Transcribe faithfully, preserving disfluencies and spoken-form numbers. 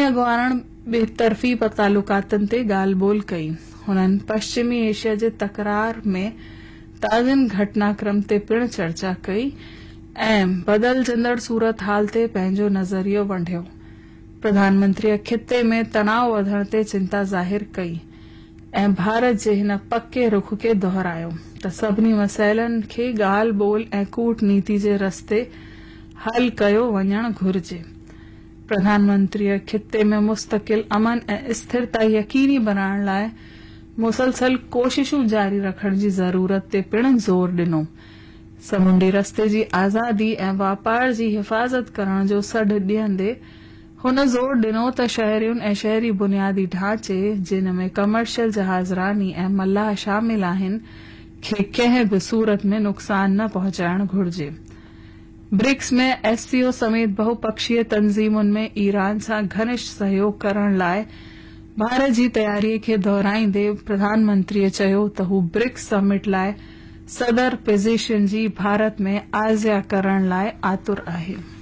अॻवाननि बेतरफ़ी तालुकातनि ते ॻाल्हि ॿोल कई। हुननि पश्चिमी एशिया जे तकरार में ताज़नि घटनाक्रम ते पिण चर्चा कई ऐं बदलजंदड़ सूरत हाल ते पंहिंजो नज़रियो वंढियो। प्रधानमंत्रीअ खिते में तनाव वधण ते चिंता ज़ाहिर कई ऐं भारत जे हिन पके रुख खे दोहरायो त सभिनी मसइलनि खे ॻाल्हि ॿोल ऐं कूटनीति जे रस्ते हल कयो वञणु घुर्जे। प्रधानमंत्रीअ खिते में मुस्तकिल अमन ऐं स्थिरता यकीनी बनाइण लाइ मुसलसल कोशिशूं जारी रखण जी ज़रूरत ते पिण ज़ोर ॾिनो। समुंडी रस्ते जी आज़ादी ऐं वापार जी हिफ़ाज़त करण जो सॾु ॾींदे हुन ज़ोर ॾिनो त शहरियुनि ऐं शहरी बुनियादी ढांचे जिन में कमर्शियल जहाज़रानी ऐं मल्लाह शामिल आहिनि खे कंहिं बि सूरत में नुक़सान न पहुचाइण घुर्जे। ब्रिक्स में एससीओ समेत बहुपक्षीय तंज़ीमुनि में ईरान सां घनिष्ठ सहयोग करण लाइ भारत जी तयारीअ खे दोहराईंदे प्रधानमंत्रीअ चयो त हू ब्रिक्स समिट लाइ सदर पोज़ीशन जी भारत में आज़िया करण लाइ आतुर आहे।